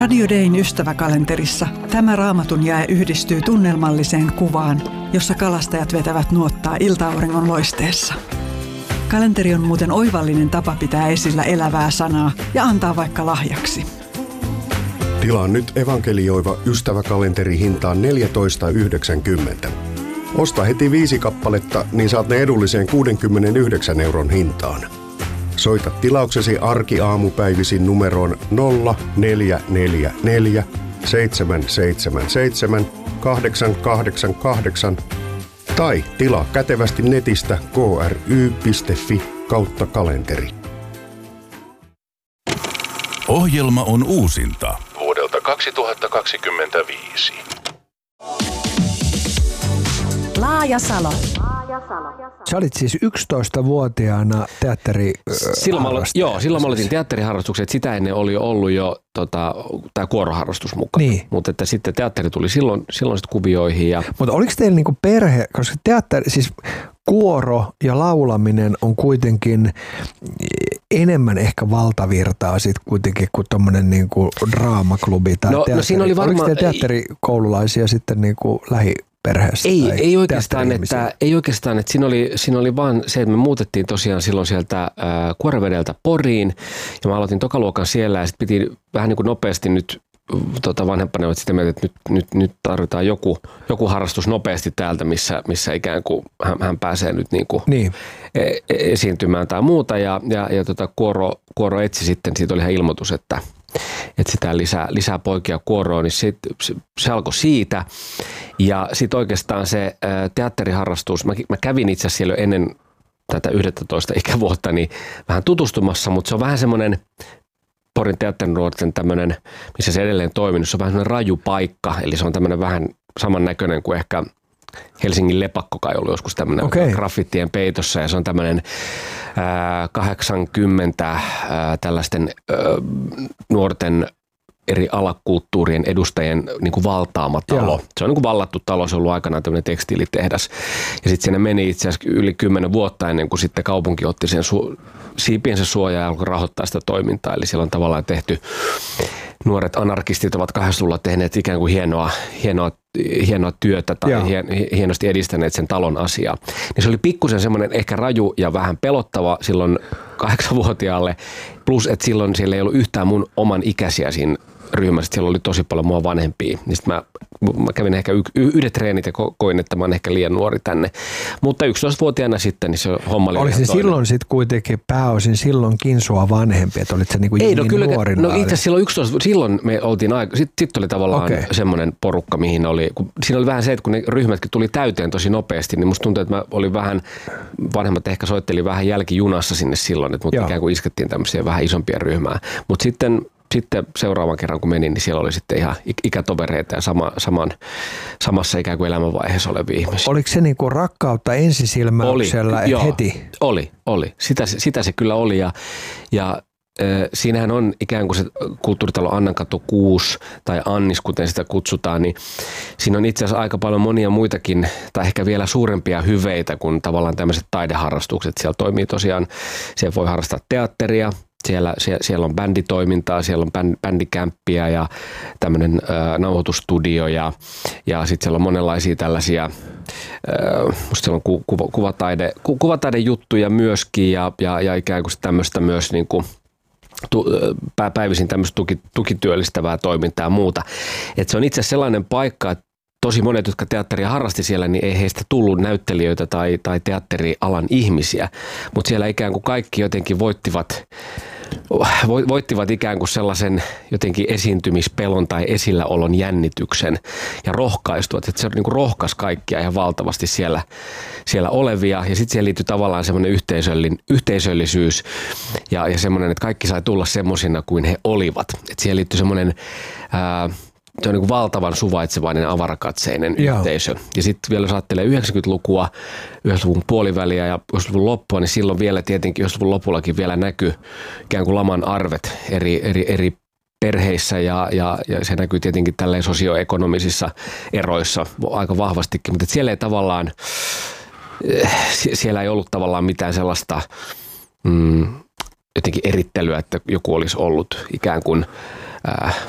Radio Dayn ystäväkalenterissa tämä Raamatun jae yhdistyy tunnelmalliseen kuvaan, jossa kalastajat vetävät nuottaa ilta-auringon loisteessa. Kalenteri on muuten oivallinen tapa pitää esillä elävää sanaa ja antaa vaikka lahjaksi. Tilaa nyt evankelioiva ystäväkalenteri hintaan 14,90. Osta heti 5 kappaletta, niin saat ne edulliseen 69 € hintaan. Soita tilauksesi arkiaamupäivisin numeroon 0444 777 888 tai tilaa kätevästi netistä kry.fi/kalenteri. Ohjelma on uusinta vuodelta 2025. Laajasalo. Sä olit siis 11-vuotiaana silloin mä aloitin teatteriharrastuksen, että sitä ennen oli ollut jo tämä kuoroharrastus mukaan. Niin. Mutta että sitten teatteri tuli silloin sit kuvioihin. Mutta oliko teillä niinku perhe, koska siis kuoro ja laulaminen on kuitenkin enemmän ehkä valtavirtaa sitten kuitenkin kuin tommonen niinku draamaklubi tai teatteri. No siinä oli varmaan... Oliko teillä teatterikoululaisia sitten niinku perheestä? Ei oikeastaan, että siinä oli vaan se, että me muutettiin tosiaan silloin sieltä Kuorevedeltä Poriin ja mä aloitin tokaluokan siellä ja sitten piti vähän niin kuin nopeasti nyt vanhempana ovat sitä mieltä, että nyt tarvitaan joku harrastus nopeasti täältä, missä ikään kuin hän pääsee nyt niin kuin esiintymään tai muuta ja kuoro etsi sitten, siitä oli ihan ilmoitus, että etsitään lisää poikia kuoroon, niin se alkoi siitä. Ja sitten oikeastaan se teatteriharrastus, mä kävin itse asiassa siellä ennen tätä 11 ikävuotta niin vähän tutustumassa, mutta se on vähän semmoinen Porin teatterinuorten tämmöinen, missä se edelleen toiminut, se on vähän semmoinen raju paikka, eli se on tämmöinen vähän samannäköinen kuin ehkä Helsingin Lepakko kai ollut joskus tämmöinen graffittien peitossa ja se on tämmöinen 80 tällaisten nuorten eri alakulttuurien edustajien niin kuin valtaama talo. Joo. Se on niin kuin vallattu talo, se on ollut aikanaan tämmöinen tekstiilitehdas. Ja sitten siinä meni itse asiassa yli 10 vuotta ennen kuin sitten kaupunki otti sen siipiensä suojaa ja alkoi rahoittaa sitä toimintaa. Eli siellä on tavallaan tehty, nuoret anarkistit ovat 80-luvulla tehneet ikään kuin hienoa työtä tai hienosti edistäneet sen talon asiaa. Niin se oli pikkusen semmoinen ehkä raju ja vähän pelottava silloin 8-vuotiaalle. Plus, että silloin siellä ei ollut yhtään mun oman ikäisiä siinä ryhmässä. Siellä oli tosi paljon mua vanhempia. Niin sitten mä kävin ehkä yhdet treenit ja koin, että mä oon ehkä liian nuori tänne. Mutta 11-vuotiaana sitten niin se homma oli ihan toinen. Silloin sitten kuitenkin pääosin silloinkin sua vanhempi, että olit sä niinku nuorina? No itse asiassa silloin me oltiin aika, sitten oli tavallaan semmoinen porukka, mihin oli, siinä oli vähän se, että kun ne ryhmätkin tuli täyteen tosi nopeasti, niin musta tuntui, että mä olin vähän, vanhemmat ehkä soitteli vähän jälkijunassa sinne silloin, että mut ikään kuin iskettiin tämmöisiä vähän isompia ryhmää. Mutta sitten seuraavan kerran kun menin, niin siellä oli sitten ihan ikätovereita ja samassa ikään kuin elämänvaiheessa olevia ihmisiä. Oliko se niinku rakkautta ensisilmäyksellä heti? Oli. Sitä se kyllä oli ja siinähän on ikään kuin se kulttuuritalo Annankatu 6 tai Annis, kuten sitä kutsutaan, niin siinä on itse asiassa aika paljon monia muitakin tai ehkä vielä suurempia hyveitä kuin tavallaan tämmöiset taideharrastukset. Siellä toimii tosiaan, siellä voi harrastaa teatteria. Siellä on bänditoimintaa, siellä on bändikämppiä ja tämmöinen nauhoitusstudio ja sitten siellä on monenlaisia tällaisia, musta siellä on kuvataidejuttuja myöskin ja ikään kuin tämmöistä myös niin kuin päivisin tämmöistä tukityöllistävää toimintaa ja muuta. Että se on itse asiassa sellainen paikka, että tosi monet, jotka teatteria harrasti siellä, niin ei heistä tullut näyttelijöitä tai teatterialan ihmisiä, mutta siellä ikään kuin kaikki jotenkin voittivat ikään kuin sellaisen jotenkin esiintymispelon tai esilläolon jännityksen ja rohkaistuvat, että se niin kuin rohkaisi kaikkia ihan valtavasti siellä olevia ja sitten siihen liittyy tavallaan semmoinen yhteisöllisyys ja semmoinen, että kaikki sai tulla semmoisina kuin he olivat, että siihen liittyy semmoinen se on niin kuin valtavan suvaitsevainen, avarakatseinen yhteisö. Ja sitten vielä jos ajattelee 90-lukua, 90-luvun puoliväliä ja 90-luvun loppua, niin silloin vielä tietenkin 90-luvun lopullakin vielä näkyy ikään kuin laman arvet eri perheissä ja se näkyy tietenkin tälleen sosioekonomisissa eroissa aika vahvastikin. Mutta siellä ei tavallaan, siellä ei ollut tavallaan mitään sellaista jotenkin erittelyä, että joku olisi ollut ikään kuin